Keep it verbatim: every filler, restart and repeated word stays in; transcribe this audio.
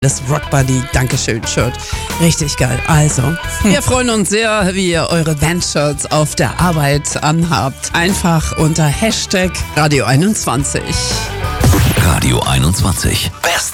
Das Rockbuddy Dankeschön-Shirt. Richtig geil. Also, wir freuen uns sehr, wie ihr eure Bandshirts auf der Arbeit anhabt. Einfach unter Hashtag Radio einundzwanzig. Radio einundzwanzig. Best